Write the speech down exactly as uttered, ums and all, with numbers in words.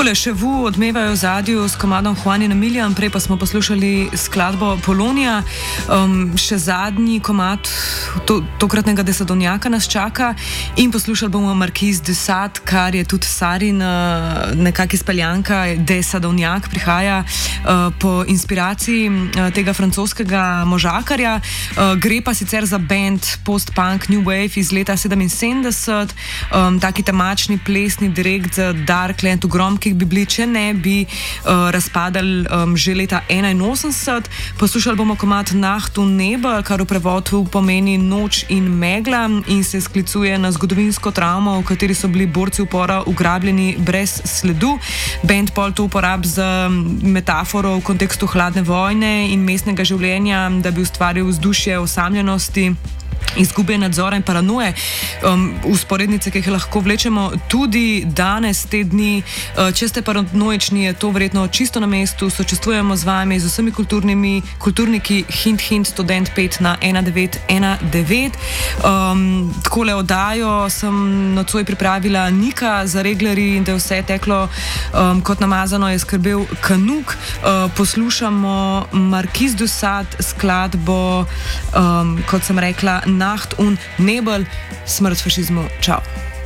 Takole, še vu odmevajo v zadju s komadom Juan in Emilijan, prej pa smo poslušali skladbo Polonija. Um, še zadnji komad to, tokratnega Desadovnjaka nas čaka in poslušali bomo Marquise de Sade, kar je tudi Sarin uh, nekak izpeljanka. Desadovnjak prihaja uh, po inspiraciji uh, tega francoskega možakarja. Uh, gre pa sicer za band post-punk New Wave iz leta sedeminsedemdeset, um, taki temačni plesni direkt za Darkland, ogromno, ki bi bili, če ne bi uh, razpadali um, že leta enainosemdeset. Poslušali bomo komad Nacht und Nebel, kar v prevodu pomeni noč in megla in se sklicuje na zgodovinsko travmo, v kateri so bili borci upora ugrabljeni brez sledu. Band pol to uporab za metaforo v kontekstu hladne vojne in mestnega življenja, da bi ustvaril vzdušje osamljenosti, izgube nadzora in paranoje. Um, usporednice, ki jih lahko vlečemo tudi danes, te dni. Uh, če ste paranoični, je to verjetno čisto na mestu. Sočustvujemo z vami, z vsemi kulturnimi, kulturniki, hint, hint, študent pet na ena devet ena devet. Um, takole oddajo sem nocoj pripravila Nika za Reglerji in da je vse teklo um, kot namazano, je skrbel Kanuk. Uh, poslušamo Marquise de Sade, skladbo, um, kot sem rekla, Nacht und Nebel, smrt fašizmu. Čau.